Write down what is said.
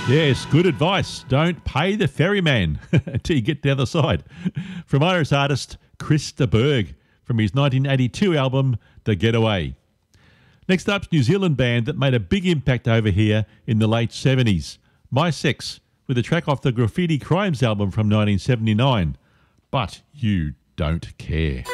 Yes, good advice. Don't pay the ferryman until you get to the other side. From Irish artist Chris de Burgh from his 1982 album, The Getaway. Next up's New Zealand band that made a big impact over here in the late 70s. My Sex, with a track off the Graffiti Crimes album from 1979. But You Don't Care.